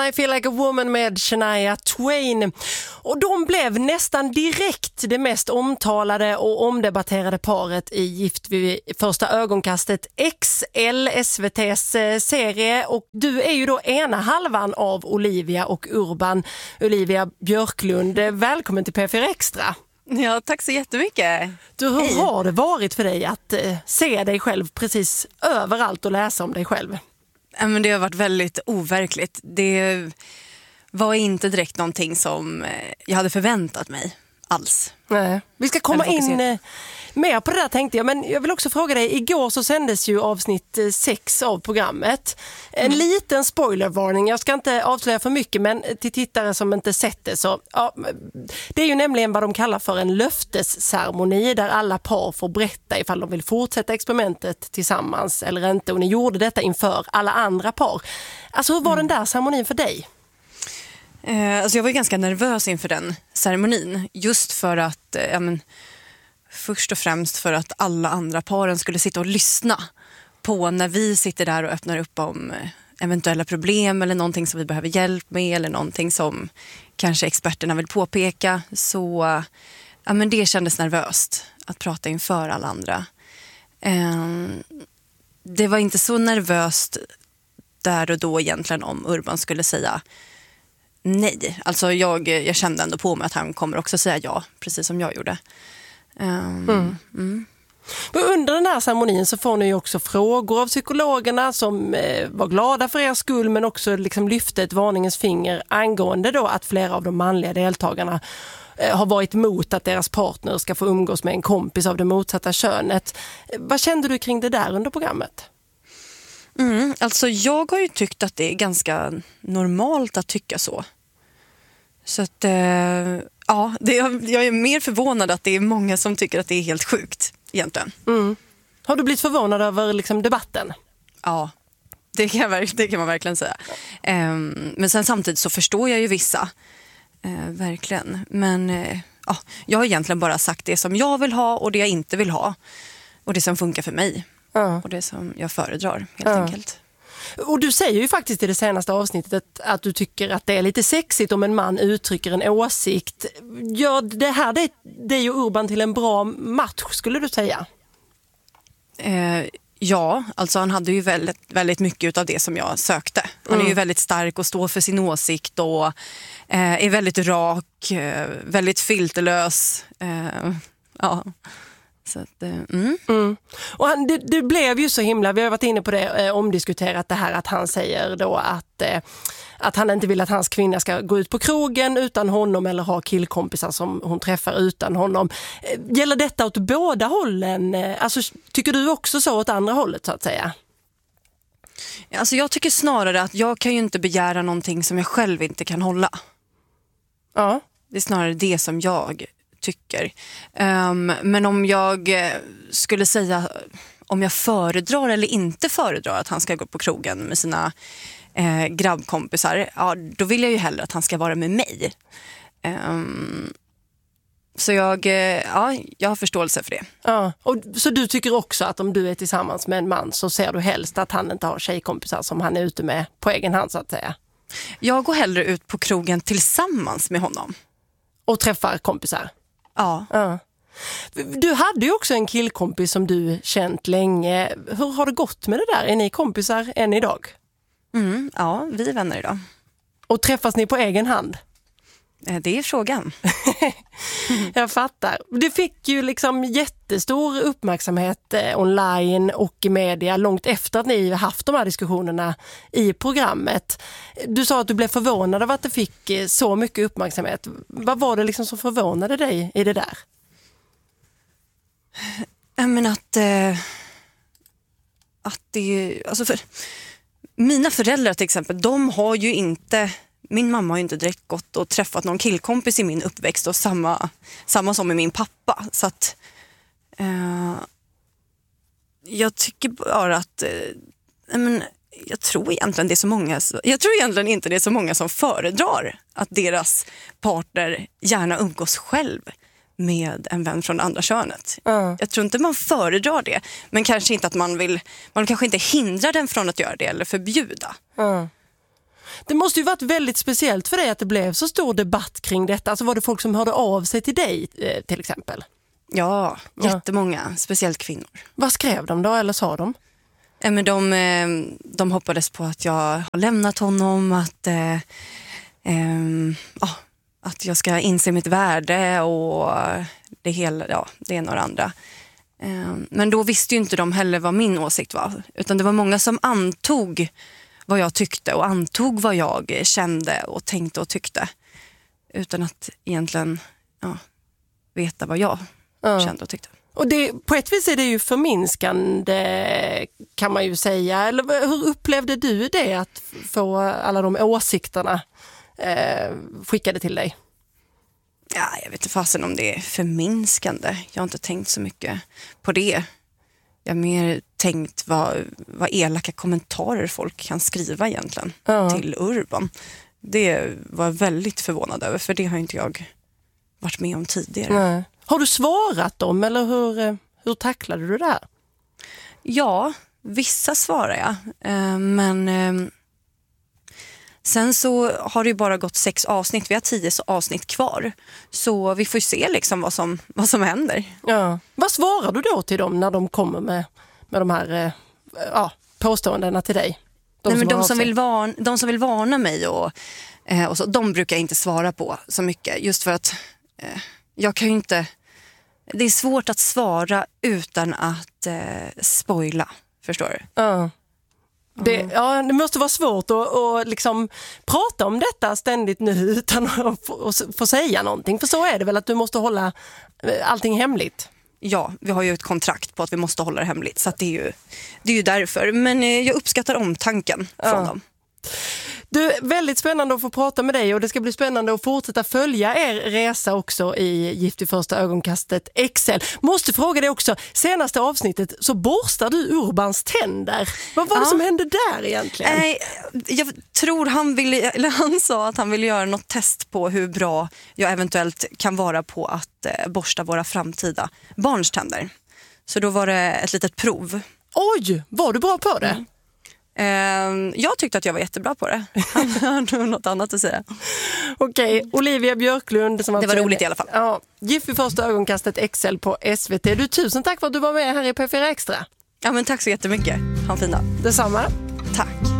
I Feel Like a Woman med Shania Twain. Och de blev nästan direkt det mest omtalade och omdebatterade paret i Gift vid första ögonkastet, XL, SVT:s serie. Och du är ju då ena halvan av Olivia och Urban. Olivia Björklund, välkommen till P4 Extra. Ja, tack så jättemycket. Hur har det varit för dig att se dig själv precis överallt och läsa om dig själv? Men det har varit väldigt overkligt. Det var inte direkt någonting som jag hade förväntat mig alls. Nej. Vi ska komma in mer på det där, tänkte jag. Men jag vill också fråga dig, igår så sändes ju avsnitt 6 av programmet. En liten spoilervarning, jag ska inte avslöja för mycket, men till tittare som inte sett det så... Ja, det är ju nämligen vad de kallar för en löftesceremoni där alla par får berätta ifall de vill fortsätta experimentet tillsammans eller inte. Och ni gjorde detta inför alla andra par. Alltså hur var den där ceremonin för dig? Alltså jag var ju ganska nervös inför den ceremonin. Just för att... först och främst för att alla andra paren skulle sitta och lyssna på när vi sitter där och öppnar upp om eventuella problem eller någonting som vi behöver hjälp med eller någonting som kanske experterna vill påpeka. Så men det kändes nervöst att prata inför alla andra. Det var inte så nervöst där och då egentligen om Urban skulle säga nej. Alltså jag kände ändå på mig att han kommer också säga ja, precis som jag gjorde. Under den här ceremonin så får ni ju också frågor av psykologerna som var glada för er skull, men också liksom lyfte ett varningens finger angående då att flera av de manliga deltagarna har varit emot att deras partner ska få umgås med en kompis av det motsatta könet. Vad kände du kring det där under programmet? Alltså jag har ju tyckt att det är ganska normalt att tycka så. Så att... Ja, jag är mer förvånad att det är många som tycker att det är helt sjukt egentligen. Har du blivit förvånad över liksom debatten? Ja, det kan man verkligen säga. Men sen samtidigt så förstår jag ju vissa. Verkligen. Men jag har egentligen bara sagt det som jag vill ha och det jag inte vill ha. Och det som funkar för mig. Och det som jag föredrar helt enkelt. Och du säger ju faktiskt i det senaste avsnittet att du tycker att det är lite sexigt om en man uttrycker en åsikt. Gör det här det är ju Urban till en bra match, skulle du säga? Ja, alltså han hade ju väldigt, väldigt mycket av det som jag sökte. Han är ju väldigt stark och står för sin åsikt och är väldigt rak, väldigt filterlös. Ja. Så att, Och det blev ju så himla, vi har varit inne på det, omdiskuterat det här att han säger då att han inte vill att hans kvinna ska gå ut på krogen utan honom eller ha killkompisar som hon träffar utan honom. Gäller detta åt båda hållen? Alltså, tycker du också så åt andra hållet så att säga? Alltså jag tycker snarare att jag kan ju inte begära någonting som jag själv inte kan hålla. Ja. Det är snarare det som jag tycker. Men om jag skulle säga om jag föredrar eller inte föredrar att han ska gå på krogen med sina grabbkompisar, ja, då vill jag ju hellre att han ska vara med mig. Så jag har förståelse för det. Ja. Och så du tycker också att om du är tillsammans med en man så ser du helst att han inte har tjejkompisar som han är ute med på egen hand så att säga? Jag går hellre ut på krogen tillsammans med honom. Och träffar kompisar? Ja. Du hade ju också en killkompis som du känt länge. Hur har det gått med det där? Är ni kompisar än idag? Ja, vi är vänner idag. Och träffas ni på egen hand? Det är frågan. Jag fattar. Du fick ju liksom jättestor uppmärksamhet online och i media långt efter att ni haft de här diskussionerna i programmet. Du sa att du blev förvånad av att det fick så mycket uppmärksamhet. Vad var det liksom som förvånade dig i det där? Men att det... Alltså mina föräldrar till exempel, de har ju inte... Min mamma har ju inte direkt gått och träffat någon killkompis i min uppväxt och samma som med min pappa. Så att jag tycker bara att jag tror egentligen inte det är så många som föredrar att deras partner gärna umgås själv med en vän från andra könet. Jag tror inte man föredrar det, men kanske inte att man kanske inte hindrar den från att göra det eller förbjuda. Det måste ju varit väldigt speciellt för dig att det blev så stor debatt kring detta. Alltså var det folk som hörde av sig till dig till exempel? Ja, jättemånga, speciellt kvinnor. Vad skrev de då eller sa de? Men de hoppades på att jag har lämnat honom, att jag ska inse mitt värde och det hela, det ena och det andra. Men då visste ju inte de heller vad min åsikt var. Utan det var många som antog vad jag tyckte och antog vad jag kände och tänkte och tyckte. Utan att egentligen veta vad jag kände och tyckte. Och på ett vis är det ju förminskande kan man ju säga. Eller hur upplevde du det att få alla de åsikterna skickade till dig? Ja, jag vet inte fasen om det är förminskande. Jag har inte tänkt så mycket på det. Jag har mer tänkt vad elaka kommentarer folk kan skriva egentligen till Urban. Det var jag väldigt förvånad över, för det har inte jag varit med om tidigare. Nej. Har du svarat dem eller hur tacklade du det här? Ja, vissa svarar jag. Men sen så har det ju bara gått 6 avsnitt. Vi har 10 avsnitt kvar. Så vi får se liksom vad som händer. Ja. Vad svarar du då till dem när de kommer med de här påståendena till dig? De som vill varna mig och så, de brukar jag inte svara på så mycket. Just för att jag kan ju inte... Det är svårt att svara utan att spoila, förstår du? Ja. Det måste vara svårt att liksom prata om detta ständigt nu utan att få säga någonting. För så är det väl, att du måste hålla allting hemligt. Ja, vi har ju ett kontrakt på att vi måste hålla det hemligt. Så att det är ju därför. Men jag uppskattar omtanken från dem. Du, väldigt spännande att få prata med dig, och det ska bli spännande att fortsätta följa er resa också i Gift vid första ögonkastet XL. Måste fråga dig också, senaste avsnittet så borstar du Urbans tänder. Vad var det som hände där egentligen? Jag tror han sa att han ville göra något test på hur bra jag eventuellt kan vara på att borsta våra framtida barns tänder. Så då var det ett litet prov. Oj, var du bra på det? Jag tyckte att jag var jättebra på det. Han har nog något annat att säga. Okej, Olivia Björklund som det var roligt i alla fall. Ja, Gift vid första ögonkastet XL på SVT. Du, tusen tack för att du var med här i P4 Extra. Ja, men tack så jättemycket. Ha en fin dag. Detsamma. Tack.